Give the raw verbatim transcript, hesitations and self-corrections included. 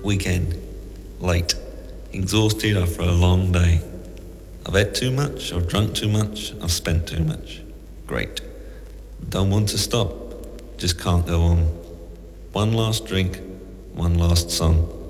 Weekend. Late. Exhausted after a long day. I've ate too much, I've drunk too much, I've spent too much. Great. Don't want to stop. Just can't go on. One last drink, one last song.